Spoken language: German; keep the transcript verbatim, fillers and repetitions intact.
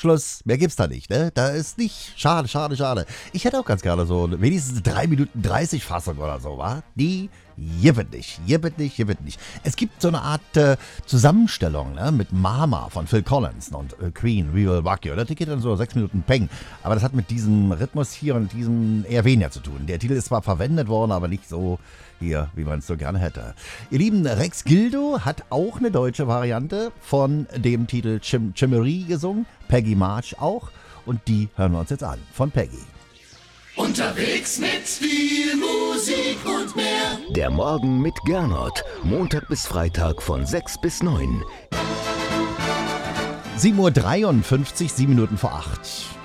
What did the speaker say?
Schluss. Mehr gibt's da nicht, ne? Da ist nicht. Schade, schade, schade. Ich hätte auch ganz gerne so wenigstens eine drei Minuten dreißig Fassung oder so, wa? Die jibbet nicht, jibbet nicht, jibbet nicht. Es gibt so eine Art äh, Zusammenstellung, ne? Mit Mama von Phil Collins und äh, Queen, We Will Rock You. Das geht dann so sechs Minuten Peng. Aber das hat mit diesem Rhythmus hier und diesem eher weniger zu tun. Der Titel ist zwar verwendet worden, aber nicht so hier, wie man es so gerne hätte. Ihr Lieben, Rex Gildo hat auch eine deutsche Variante von dem Titel Chim Chimmery gesungen. Peggy March auch. Und die hören wir uns jetzt an. Von Peggy. Unterwegs mit viel Musik und mehr. Der Morgen mit Gernot. Montag bis Freitag von sechs bis neun. sieben Uhr dreiundfünfzig, sieben Minuten vor acht.